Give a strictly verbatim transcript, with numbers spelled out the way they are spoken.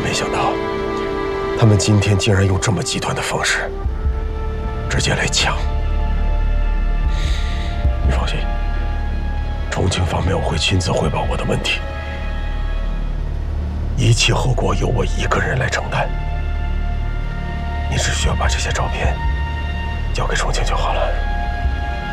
没想到，他们今天竟然用这么极端的方式，直接来抢。你放心，重庆方面我会亲自汇报我的问题，一切后果由我一个人来承担。你只需要把这些照片交给重庆就好了。